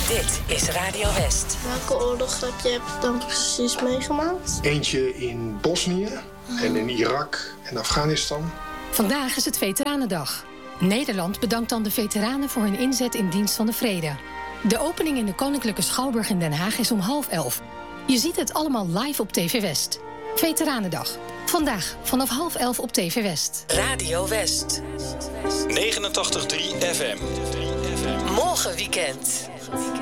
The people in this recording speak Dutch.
Dit is Radio West. Welke oorlog heb je dan precies meegemaakt? Eentje in Bosnië en in Irak en Afghanistan. Vandaag is het Veteranendag. Nederland bedankt dan de veteranen voor hun inzet in dienst van de vrede. De opening in de Koninklijke Schouwburg in Den Haag is om 10:30. Je ziet het allemaal live op TV West. Veteranendag. Vandaag vanaf 10:30 op TV West. Radio West. 89.3 FM. Morgen weekend.